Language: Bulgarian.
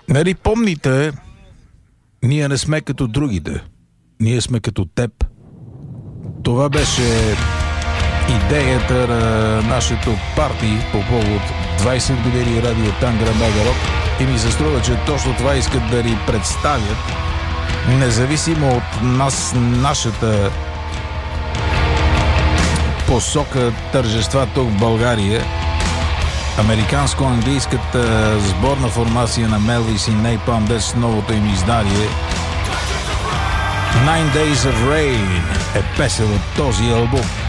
Нали помните, ние не сме като другите. Ние сме като теб. Това беше идеята на нашето парти по повод 20 години радио Тангра Мегарок и ми се струва, че точно това искат да ни представят, независимо от нас, нашата посока тържества тук в България. Американско-английската сборна формация на Мелвис и Napalm Death с новото им издание Nine Days of Rain е песен от този албум.